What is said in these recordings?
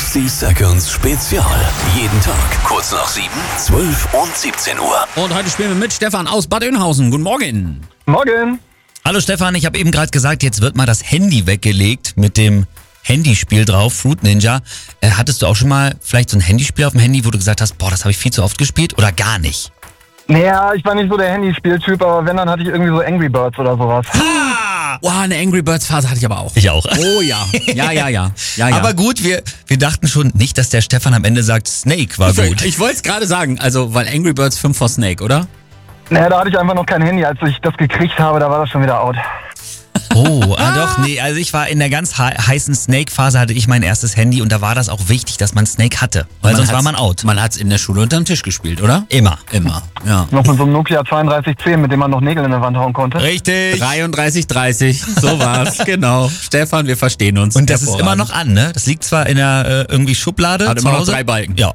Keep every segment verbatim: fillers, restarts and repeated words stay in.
sechzig Seconds Spezial. Jeden Tag kurz nach sieben, zwölf und siebzehn Uhr. Und heute spielen wir mit Stefan aus Bad Oeynhausen. Guten Morgen. Morgen. Hallo Stefan, ich habe eben gerade gesagt, jetzt wird mal das Handy weggelegt mit dem Handyspiel drauf, Fruit Ninja. Äh, hattest du auch schon mal vielleicht so ein Handyspiel auf dem Handy, wo du gesagt hast, boah, das habe ich viel zu oft gespielt oder gar nicht? Naja, ich war nicht so der Handyspieltyp, aber wenn, dann hatte ich irgendwie so Angry Birds oder sowas. Ah, wow, eine Angry Birds Phase hatte ich aber auch. Ich auch. Oh ja, ja, ja, ja. ja, ja. Aber gut, wir, wir dachten schon nicht, dass der Stefan am Ende sagt, Snake war gut. Ich, ich wollte es gerade sagen, also weil Angry Birds fünf vor Snake, oder? Naja, da hatte ich einfach noch kein Handy. Als ich das gekriegt habe, da war das schon wieder out. Oh, ah doch, nee, also ich war in der ganz he- heißen Snake-Phase, hatte ich mein erstes Handy und da war das auch wichtig, dass man Snake hatte, weil sonst war man out. Man hat es in der Schule unterm Tisch gespielt, oder? Immer. Immer, ja. Noch mit so einem Nokia zweiunddreißig zehn, mit dem man noch Nägel in der Wand hauen konnte. Richtig. dreiunddreißig dreißig, so war's, genau. Stefan, wir verstehen uns. Und das ist immer noch an, ne? Das liegt zwar in der äh, irgendwie Schublade. Hat zu immer noch Hause. drei Balken. Ja.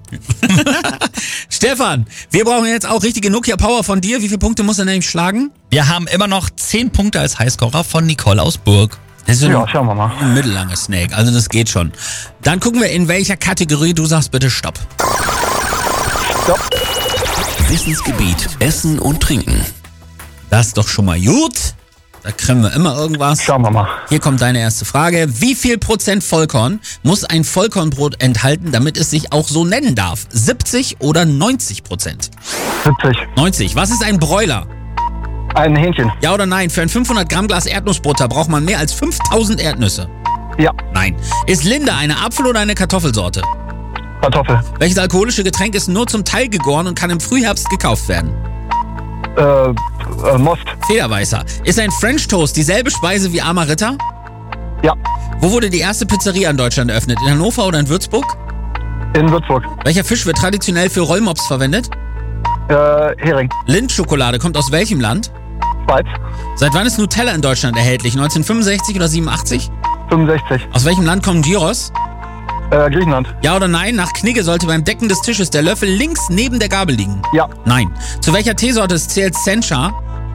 Stefan, wir brauchen jetzt auch richtige Nokia Power von dir. Wie viele Punkte muss er nämlich schlagen? Wir haben immer noch zehn Punkte als Highscorer von Nicole aus Burg. Das ist so Ja, ein, schauen wir mal. ein mittellanger Snake, also das geht schon. Dann gucken wir, in welcher Kategorie du sagst bitte Stopp. Stopp. Wissensgebiet Essen und Trinken. Das ist doch schon mal gut. Da kriegen wir immer irgendwas. Schauen wir mal. Hier kommt deine erste Frage. Wie viel Prozent Vollkorn muss ein Vollkornbrot enthalten, damit es sich auch so nennen darf? siebzig oder neunzig Prozent? siebzig. neunzig. Was ist ein Broiler? Ein Hähnchen. Ja oder nein? Für ein fünfhundert Gramm Glas Erdnussbutter braucht man mehr als fünftausend Erdnüsse. Ja. Nein. Ist Linde eine Apfel- oder eine Kartoffelsorte? Kartoffel. Welches alkoholische Getränk ist nur zum Teil gegoren und kann im Frühherbst gekauft werden? Äh, äh, Most. Federweißer. Ist ein French Toast dieselbe Speise wie Armer Ritter? Ja. Wo wurde die erste Pizzeria in Deutschland eröffnet? In Hannover oder in Würzburg? In Würzburg. Welcher Fisch wird traditionell für Rollmops verwendet? Äh, Hering. Lindt-Schokolade kommt aus welchem Land? Schweiz. Seit wann ist Nutella in Deutschland erhältlich? neunzehnhundertfünfundsechzig oder siebenundachtzig? fünfundsechzig. Aus welchem Land kommen Gyros? Äh, Griechenland. Ja oder nein? Nach Knigge sollte beim Decken des Tisches der Löffel links neben der Gabel liegen. Ja. Nein. Zu welcher Teesorte zählt Sencha?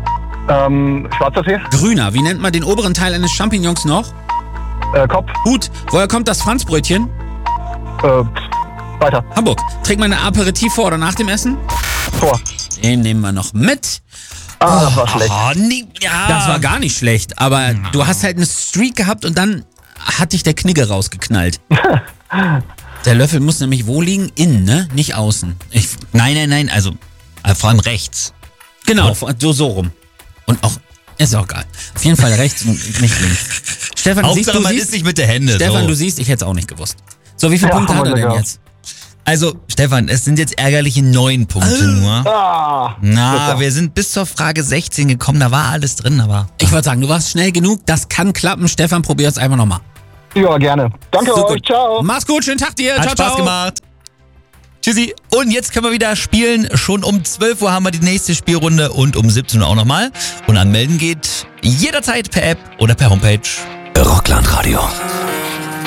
Ähm, schwarzer Tee. Grüner. Wie nennt man den oberen Teil eines Champignons noch? Äh, Kopf. Gut. Woher kommt das Franzbrötchen? Äh, weiter. Hamburg. Trägt man ein Aperitif vor oder nach dem Essen? Vor. Den nehmen wir noch mit. Ah, das war schlecht. Oh, nee, ja. Das war gar nicht schlecht, aber du hast halt eine Streak gehabt und dann hat dich der Knigge rausgeknallt. Der Löffel muss nämlich wo liegen? Innen, ne? Nicht außen. Ich, Nein, nein, nein, also äh, vor allem rechts. genau, so, so rum. Und auch, ist auch geil. Auf jeden Fall rechts und nicht links. Stefan, du siehst, Hauptsache, du man siehst, ist nicht mit der Hände. Stefan, so. du siehst, ich hätte es auch nicht gewusst. So, wie viele Ja, Punkte haben hat wir er denn Glück jetzt? Also, Stefan, es sind jetzt ärgerliche neun Punkte nur. Ah. Na, bitter. wir sind bis zur Frage sechzehn gekommen, da war alles drin, aber... Ich würde sagen, du warst schnell genug, das kann klappen. Stefan, probier es einfach nochmal. Ja, gerne. Danke So euch. gut. Ciao. Mach's gut, schönen Tag dir. Hat ciao, Spaß ciao. gemacht. Tschüssi. Und jetzt können wir wieder spielen. Schon um zwölf Uhr haben wir die nächste Spielrunde und um siebzehn Uhr auch nochmal. Und anmelden geht jederzeit per App oder per Homepage. Rockland Radio.